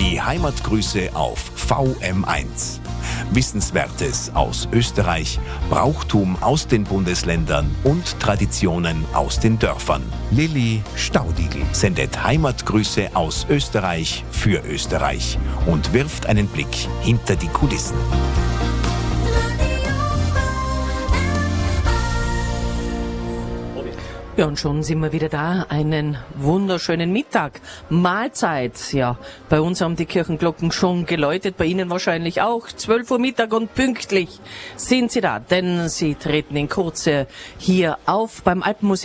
Die Heimatgrüße auf VM1. Wissenswertes aus Österreich, Brauchtum aus den Bundesländern und Traditionen aus den Dörfern. Lilly Staudigl sendet Heimatgrüße aus Österreich für Österreich und wirft einen Blick hinter die Kulissen. Ja, und schon sind wir wieder da. Einen wunderschönen Mittag. Mahlzeit. Ja, bei uns haben die Kirchenglocken schon geläutet, bei Ihnen wahrscheinlich auch. 12 Uhr Mittag und pünktlich sind Sie da, denn Sie treten in Kürze hier auf beim Alpenmuseum.